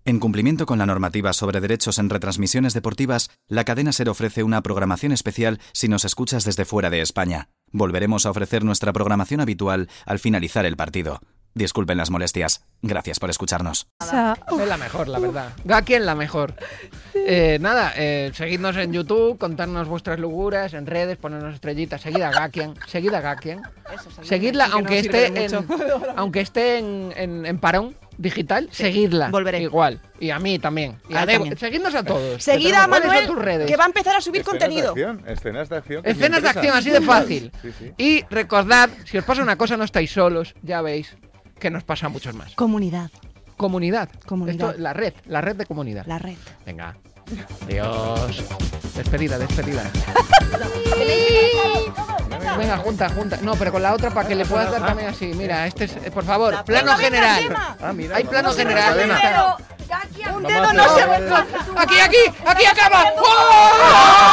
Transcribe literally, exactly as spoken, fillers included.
En cumplimiento con la normativa sobre derechos en retransmisiones deportivas, la cadena SER ofrece una programación especial si nos escuchas desde fuera de España. Volveremos a ofrecer nuestra programación habitual al finalizar el partido. Disculpen las molestias. Gracias por escucharnos. O sea, es la mejor, la verdad. Gakien la mejor. Sí. Eh, nada, eh, seguidnos en YouTube, contarnos vuestras locuras, en redes, ponernos estrellitas. Seguid a Gakien, seguid a Gakien. Seguidla, aunque, no esté en, aunque esté en, en, en parón digital, sí. Seguidla. Volveré. Igual. Y a mí también. Y a Debo. Seguidnos a todos. Seguid a Manuel, que va a empezar a subir escenas contenido. De acción, escenas de acción. Escenas de acción, así de fácil. Sí, sí. Y recordad, si os pasa una cosa, no estáis solos, ya veis que nos pasa a muchos más. Comunidad. Comunidad. Comunidad. Esto, la red, la red de comunidad. La red. Venga. Adiós. Despedida, despedida. Venga, junta, junta. No, pero con la otra para que le puedas dar también así. Mira, este es, por favor, plano general. Ah, mira, hay plano general. Un dedo no se... Aquí, aquí, aquí acaba. ¡Oh!